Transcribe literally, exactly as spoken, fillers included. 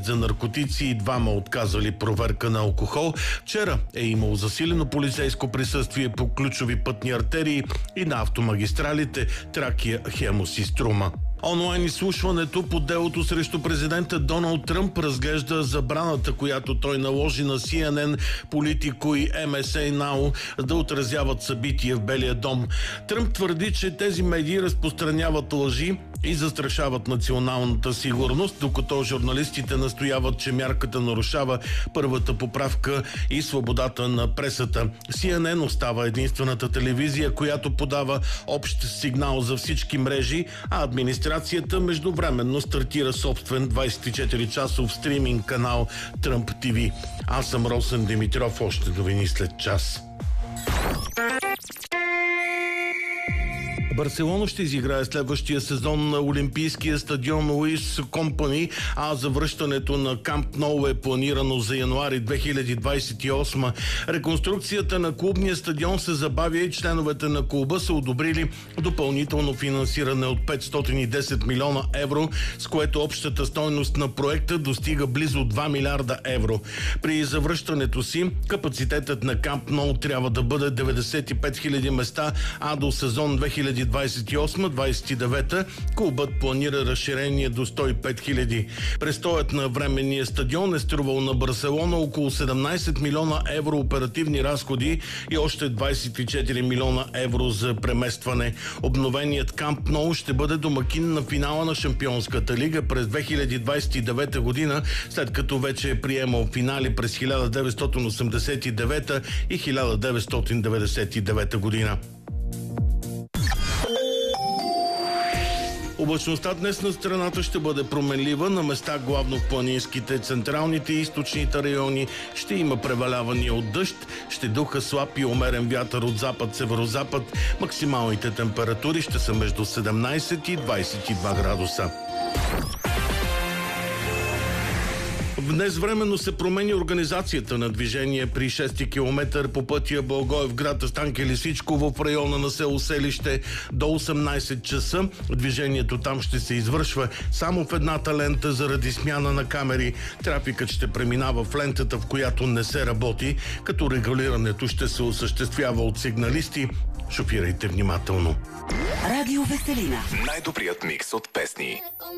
тест за наркотици и двама отказали проверка на алкохол. Вчера е имало засилено полицейско присъствие по ключови пътни артерии и на автомагистралите Тракия, Хемус и Струма. Онлайн изслушването по делото срещу президента Доналд Тръмп разглежда забраната, която той наложи на Си Ен Ен, Политико и Ем Ес Ей Нау да отразяват събития в Белия дом. Тръмп твърди, че тези медии разпространяват лъжи и застрашават националната сигурност, докато журналистите настояват, че мярката нарушава първата поправка и свободата на пресата. Си Ен Ен остава единствената телевизия, която подава общ сигнал за всички мрежи, а администрацията междувременно стартира собствен двадесет и четири часов стриминг канал Тръмп Ти Ви. Аз съм Росен Димитров, още новини след час. Барселона ще изиграе следващия сезон на Олимпийския стадион Луис Компани, а завръщането на Камп Ноу е планирано за януари две хиляди двадесет и осма. Реконструкцията на клубния стадион се забавя и членовете на клуба са одобрили допълнително финансиране от петстотин и десет милиона евро, с което общата стойност на проекта достига близо два милиарда евро. При завръщането си капацитетът на Камп Ноу трябва да бъде деветдесет и пет хиляди места, а до сезон две хиляди двадесет и осма двадесет и девета клубът планира разширение до сто и пет хиляди. Престоят на временния стадион е струвал на Барселона около седемнадесет милиона евро оперативни разходи и още двадесет и четири милиона евро за преместване. Обновеният Камп Ноу ще бъде домакин на финала на Шампионската лига през две хиляди двадесет и девета година, след като вече е приемал финали през хиляда деветстотин осемдесет и девета и хиляда деветстотин деветдесет и девета година. Облачността днес на страната ще бъде променлива, на места главно в планинските, централните и източните райони ще има превалявания от дъжд, ще духа слаб и умерен вятър от запад-северозапад. Максималните температури ще са между седемнадесет и двадесет и два градуса. Днес временно се промени организацията на движение при шести километър по пътя Благоевград – Станке Лисичково в района на село Селище до осемнадесет часа. Движението там ще се извършва само в едната лента заради смяна на камери. Трафикът ще преминава в лентата, в която не се работи, като регулирането ще се осъществява от сигналисти. Шофирайте внимателно. Радио Веселина. Най-добрият микс от песни.